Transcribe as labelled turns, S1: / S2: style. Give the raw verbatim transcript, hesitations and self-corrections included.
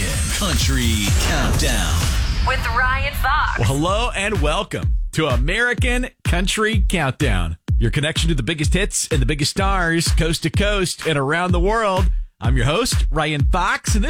S1: American Country Countdown
S2: with Ryan Fox.
S3: Well, hello and welcome to American Country Countdown, your connection to the biggest hits and the biggest stars coast to coast and around the world. I'm your host, Ryan Fox, and this